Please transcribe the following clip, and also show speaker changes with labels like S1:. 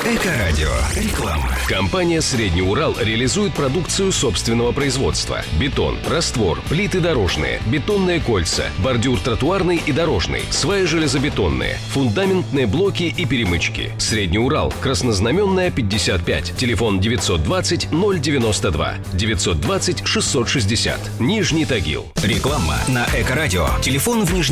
S1: Эко-радио. Реклама.
S2: Компания «Средний Урал» реализует продукцию собственного производства. Бетон, раствор, плиты дорожные, бетонные кольца, бордюр тротуарный и дорожный, сваи железобетонные, фундаментные блоки и перемычки. «Средний Урал», Краснознаменная, 55. Телефон 920 092 920 660. Нижний Тагил.
S1: Реклама на Эко-радио. Телефон в Нижнем